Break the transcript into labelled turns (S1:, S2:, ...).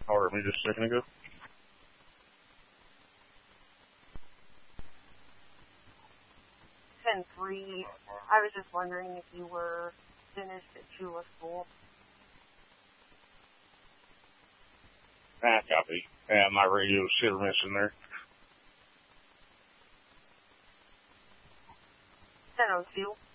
S1: Or me just a second ago.
S2: Three. I was just wondering if you were finished at Chula School.
S1: Copy. Yeah, my radio's hit or miss in there.
S2: 10:02.